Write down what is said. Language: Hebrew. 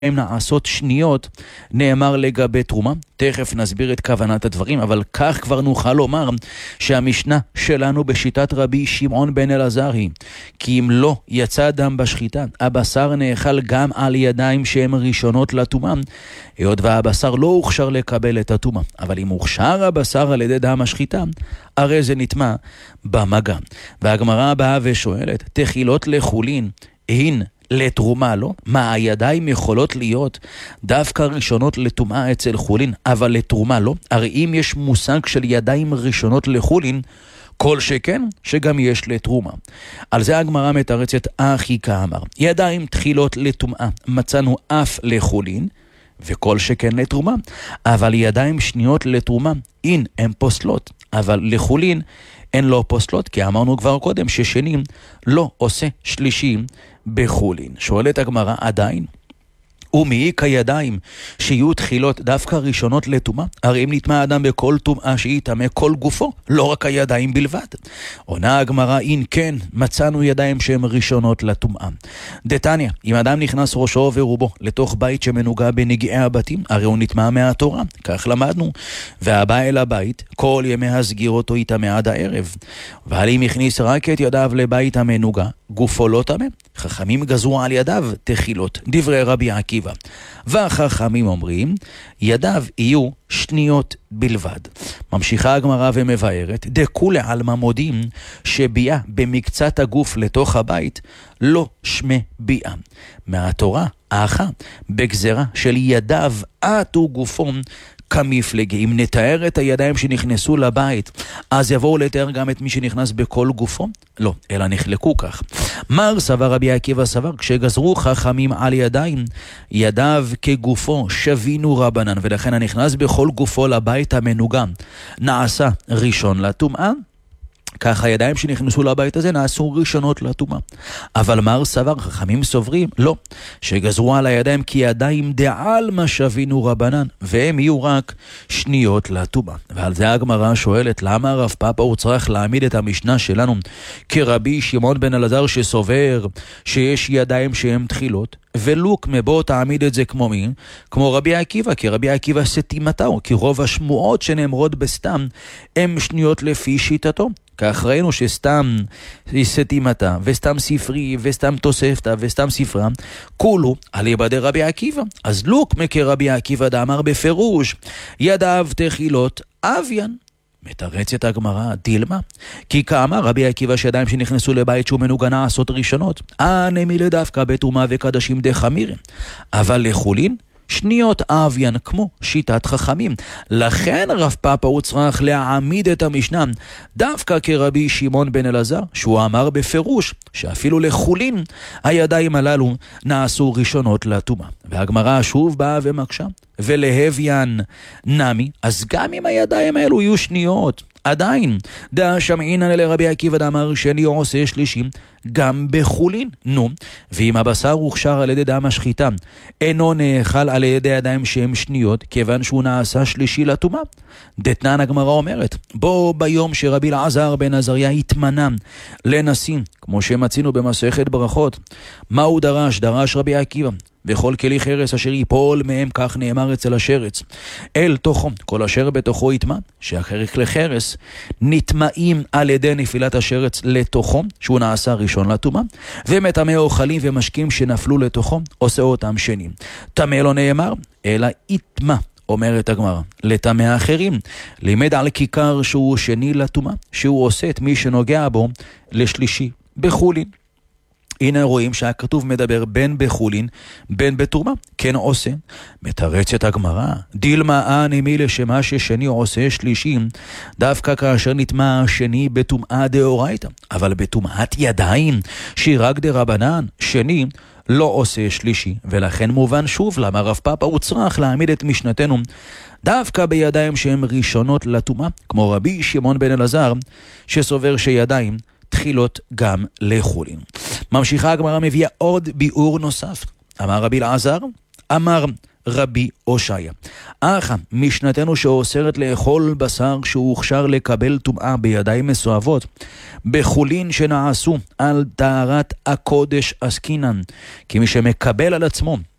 הם נעשות שניות, נאמר לגבי תרומה. תכף נסביר את כוונת הדברים, אבל כך כבר נוכל לומר שהמשנה שלנו בשיטת רבי שמעון בן אלעזר היא כי אם לא יצא דם בשחיטה, הבשר נאכל גם על ידיים שהן ראשונות לתרומה, היות והבשר לא הוכשר לקבל את התרומה. אבל אם הוכשר הבשר על ידי דם השחיטה, הרי זה נטמע במגע. והגמרא באה ושואלת, תחילות לחולין הן לתרומה, לא? מה, הידיים יכולות להיות דווקא ראשונות לטומאה אצל חולין, אבל לתרומה לא? הרי אם יש מושג של ידיים ראשונות לחולין, כל שכן שגם יש לתרומה. על זה הגמרא מתרצת אחי כאמר, ידיים תחילות לטומאה מצאנו אף לחולין, וכל שכן לתרומה, אבל ידיים שניות לתרומה, אין, הן פוסלות, אבל לחולין הן לא פוסלות, כי אמרנו כבר קודם ששנים לא עושה שלישים בחולין. שואלת הגמרא עדיין, ומי כידיים שיהיו תחילות דווקא ראשונות לטומאה? הרי אם נטמא אדם בכל טומאה שיטמא כל גופו, לא רק הידיים בלבד. עונה הגמרא, אם כן, מצאנו ידיים שהן ראשונות לטומאה. דתניא, אם אדם נכנס ראשו ורובו לתוך בית שמנוגע בנגעי הבתים, הרי הוא נטמא מהתורה, כך למדנו. והבא אל הבית, כל ימי הסגיר אותו יטמא עד הערב. אבל אם הכניס רק את ידיו לבית המנוגע, גופו לא טמא. חכמים גזרו על ידיו תחילות, דברי רבי עקיבא. והחכמים אומרים, ידיו יהיו שניות בלבד. ממשיכה הגמרא ומבארת, דכולי עלמא מודים שביאה במקצת הגוף לתוך הבית לא שמי ביאה. מהתורה האחה בגזרה של ידיו עטו גופון כמפלגי. אם נתאר את הידיים שנכנסו לבית, אז יבואו לתאר גם את מי שנכנס בכל גופו? לא, אלא נחלקו כך. מר סבר רבי עקיבא סבר, כשגזרו חכמים על ידיים, ידיו כגופו שווינו רבנן, ולכן הנכנס בכל גופו לבית המנוגע נעשה ראשון לטומאה, כך הידיים שנכנסו לבית הזה נעשו ראשונות לטומאה. אבל מר סבר, חכמים סוברים, לא, שגזרו על הידיים כי ידיים דעלמא שווינו רבנן, והם יהיו רק שניות לטומאה. ועל זה הגמרא שואלת, למה רב פאפא הוא צריך להעמיד את המשנה שלנו כרבי שמעון בן אלעזר שסובר שיש ידיים שהן תחילות, ולוק מבוא תעמיד את זה כמו מי? כמו רבי עקיבא, כי רבי עקיבא סתימתו, כי רוב השמועות שנאמרות בסתם הם שניות לפי שיטתו. כך ראינו שסתם סתימתה, וסתם ספרי, וסתם תוספתא, וסתם ספרה, כולו על יבדי רבי עקיבא. אז לוק מכרבי עקיבא דאמר בפירוש, ידיו תחילות אביין. מתרצת הגמרא, דילמה, כי כאמר רבי עקיבא שידיים שנכנסו לבית שהוא מנוגע נעשות ראשונות, נמילה דווקא בתרומה וקדשים דחמירים, אבל לחולין שניות אביין כמו שיטת חכמים. לכן רב פאפא הוא צריך להעמיד את המשנה דווקא כרבי שמעון בן אלעזר, שהוא אמר בפירוש שאפילו לחולין הידיים הללו נעשו ראשונות לטומאה. והגמרא שוב באה ומקשה, ולהביין נמי, אז גם אם הידיים האלו יהיו שניות, עדיין דא שמעינן לרבי עקיבא דאמר שני עושה שלישים גם בחולין. נו, ואם הבשר הוכשר על ידי דם השחיטה אינו נאכל על ידי ידיים שהם שניות, כיוון שהוא נעשה שלישי לטומאה. דתנן הגמרא אומרת, בו ביום שרבי אלעזר בן עזריה התמנה לנשיא, כמו שמצינו במסכת ברכות, מה הוא דרש? דרש רבי עקיבא, וכל כלי חרס אשר ייפול מהם, כך נאמר אצל השרץ, אל תוכו, כל אשר בתוכו יטמא, שהכלי חרס נטמאים על ידי נפילת השרץ לתוכו, שהוא נעשה ראשון לטומאה, ומטמא אוכלים ומשקים שנפלו לתוכו, עושה אותם שני. טמא לא נאמר, אלא יטמא. אומרת הגמרא, לטמא אחרים, לימד על כיכר שהוא שני לטומאה, שהוא עושה את מי שנוגע בו לשלישי בחולין. הנה רואים שהכתוב מדבר בין בחולין, בין בתרומה, כן עושה. מתרצת הגמרא, דילמה נמי לשמה ששני עושה שלישי, דווקא כאשר נטמא שני בטומאה דאורייתא, אבל בטומאת ידיים, שהיא רק דרבנן, שני לא עושה שלישי, ולכן מובן שוב למה רב פאפא הוא צריך להעמיד את משנתנו דווקא בידיים שהן ראשונות לטומאה, כמו רבי שמעון בן אלעזר, שסובר שידיים תחילות גם לחולין. ממשיכה הגמרא מביאה עוד ביאור נוסף. אמר רבי אלעזר, אמר רבי הושעיה, אך משנתנו שאוסרת לאכול בשר שהוא הוכשר לקבל טומאה בידיים מסואבות, בחולין שנעשו על טהרת הקודש עסקינן, כי מי שמקבל על עצמו